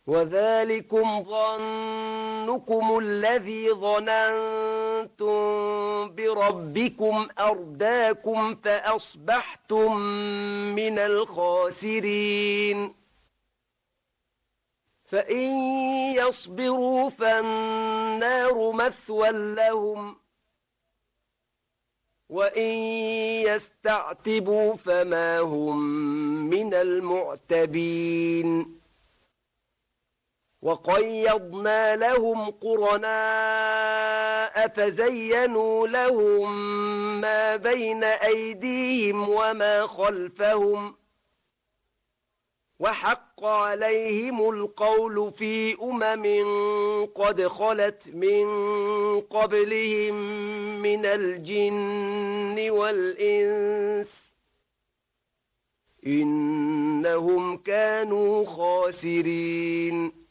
وذلكم ظنكم الذي ظننتم بربكم أرداكم فأصبحتم من الخاسرين فإن يصبروا فالنار مثوى لهم وإن يستعتبوا فما هم من المعتبين وقيضنا لهم قرناء فزينوا لهم ما بين أيديهم وما خلفهم وحق عليهم القول في قد خلت من قبلهم من الجن والإنس إنهم كانوا خاسرين